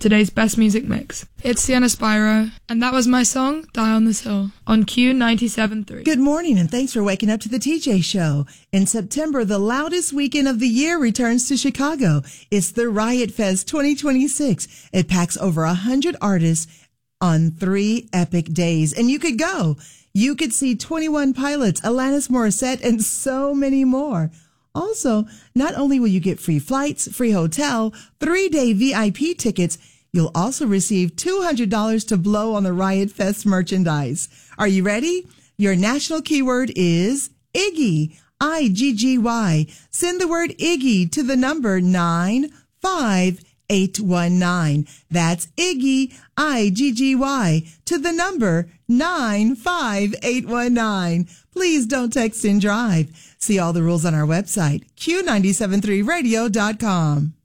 today's best music mix. It's Sienna Spyro, and that was my song, Die on This Hill, on Q97.3. Good morning, and thanks for waking up to the TJ Show. In September, the loudest weekend of the year returns to Chicago. It's the Riot Fest 2026. It packs over 100 artists on 3 epic days, and you could go. You could see 21 Pilots, Alanis Morissette, and so many more. Also, not only will you get free flights, free hotel, 3-day VIP tickets, you'll also receive $200 to blow on the Riot Fest merchandise. Are you ready? Your national keyword is Iggy, I-G-G-Y. Send the word Iggy to the number 95819. That's Iggy, I-G-G-Y, to the number 95819. Please don't text and drive. See all the rules on our website, Q973radio.com.